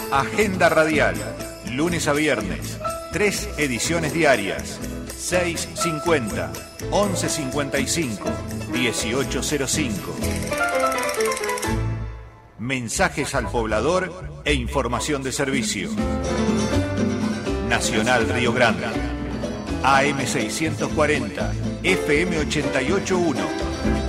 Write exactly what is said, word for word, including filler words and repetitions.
Agenda Radial, lunes a viernes, tres ediciones diarias, seis cincuenta, once cincuenta y cinco, dieciocho cero cinco. Mensajes al poblador e información de servicio. Nacional Río Grande, A M seiscientos cuarenta, F M ochenta y ocho punto uno.